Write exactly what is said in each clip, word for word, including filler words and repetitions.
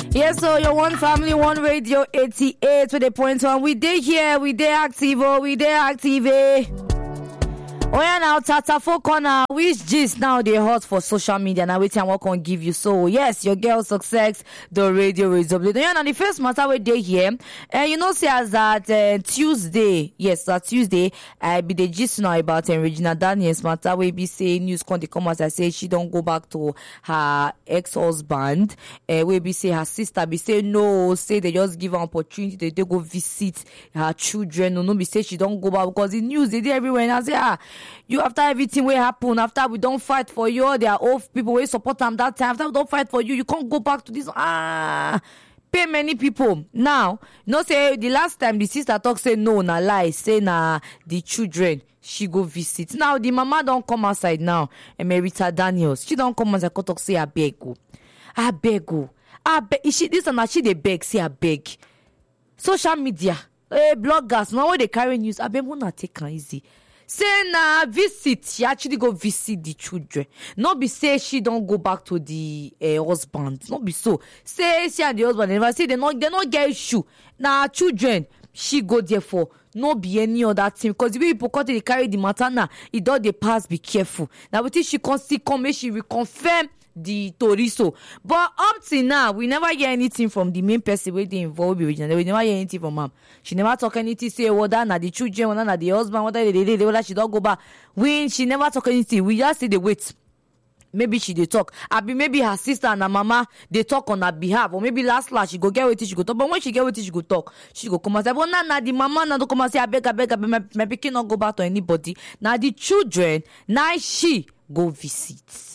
Yes, so your one family, one radio, eighty-eight with the point one. We dey here, we dey active, oh, we dey active. Eh? Oh yeah, now Tata for corner. Which gist now they hot for social media? Now wait, I what can give you. So yes, your girl success. The radio is up. Yeah, now the first matter we dey here, and you know, say as that uh, Tuesday, yes, that Tuesday, I be the gist now about uh, Regina Daniels matter. We be say news con come as I say she don't go back to her ex-husband. Uh, we be say her sister be say no, say they just give her opportunity they, they go visit her children. No, no, be say she don't go back because the news they did everywhere. And I say ah. You after everything will happen, after we don't fight for you, there are old people will support them that time. After we don't fight for you, you can't go back to this. Ah, pay many people. Now, you know, say the last time the sister talk say no, na lie, say na the children she go visit. Now the mama don't come outside now. Emerita Daniels, she don't come outside talk say I beg you, I beg you, I beg. She this and that she they beg say I beg. Social media, eh, bloggers now when they carry news, I beg wanna take her easy. Say na visit, she actually go visit the children. Not be say she don't go back to the uh, husband. Not be so. Say she and the husband never say they not they not get issue. Now children she go there for. Not be any other thing because the way people cut they carry the matter now, it does they pass. Be careful. Now we think she can see come she will confirm the Toriso. But up till now, we never hear anything from the main person where they involved with Regina. We never hear anything from her. She never talk anything, say whether na the children, whether na the husband, whether they did, whether she don't go back. When she never talk anything, we just say they wait. Maybe she they talk. I be maybe her sister and her mama they talk on her behalf, or maybe last last she go get with it, she go talk. But when she get with it, she go talk. She go come and say, "But now, now the mama now don't come and say, I beg, I beg, I beg, my, my pikin not go back to anybody. Now the children, now she go visit."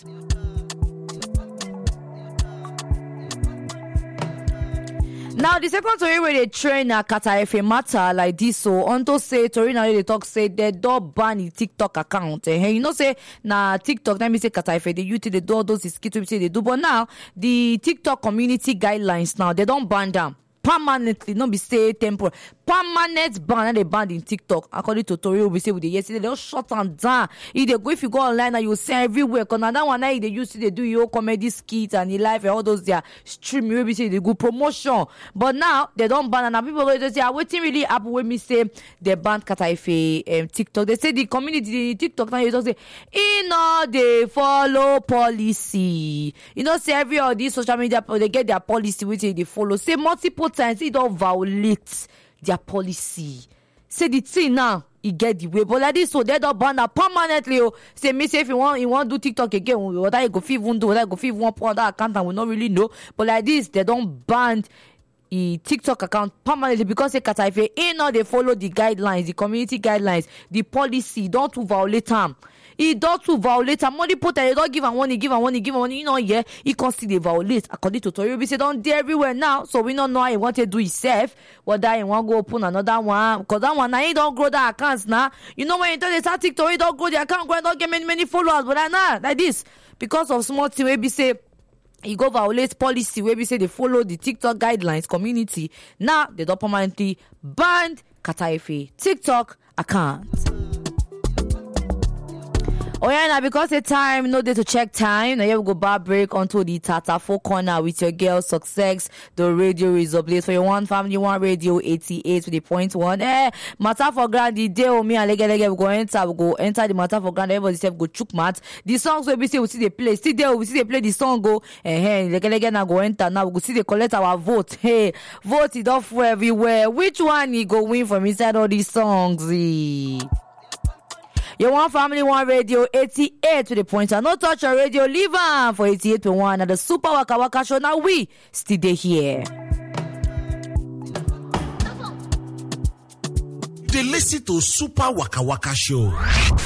Now the second story where they train a Kata F A matter like this, so onto say Tori now they talk say they don't ban the TikTok account. Eh, you know say na TikTok. Let me say Kata F A they use they do all those skits say they do, but now the TikTok community guidelines now they don't ban them permanently. Not be say temporary. Permanent ban and they banned in TikTok. According to Tori, we say with the yesterday they just shut them down. If they go, if you go online and you see everywhere, because now that one now they used to they do your comedy skits and the live and all those their stream. We say they go promotion, but now they don't ban. And now people go just say, "I waiting really happen when me say they banned Kata F A um, TikTok." They say the community the TikTok now you just say, "You know they follow policy." You know say every all these social media they get their policy which they follow. Say multiple times it don't violate their policy. Say the thing now, he get the way. But like this, so they don't ban that permanently. Oh. Say me say if you want you want to do TikTok again, whether you go feel one do, whether you go feel one put that account, and we not really know. But like this, they don't ban the TikTok account permanently because they Kata F A ain't now they follow the guidelines, the community guidelines, the policy. Don't to violate them. He don't to violate them. Money put they don't give and one, he give and one, he give and one. You know, yeah, he constantly violate. According to Tori, we say don't do everywhere now. So we don't know how he want to do himself. Whether he want to go open another one. Because that one now he don't grow the accounts now. You know when you tell the start TikTok, he don't grow the account, go and don't get many, many followers. But now, like this, because of small thing, we say he go violate policy where we say they follow the TikTok guidelines community. Now they don't permanently banned Kata F A TikTok account. Oh yeah, now because the time, no day to check time. Now you go back break onto the Tata Four Corner with your girl Success. The radio is up for your one family, one radio eighty-eight with the point one. Eh, matter for grand the day me and lege lege we go enter, we go enter the matter for grand. Everybody say go chook mat. The songs we say we see they play. Still there we see they play the song go. Eh, hey, lege lege now go enter. Now we go see they collect our vote. Hey, vote it off for everywhere. Which one he go win from inside all these songs? Eh? Your one family, one radio, eighty-eight to the point. And no touch your radio, leave on for eighty-eight to one. And the Super Waka Waka Show. Now we still there here. They listen to Super Waka Waka Show.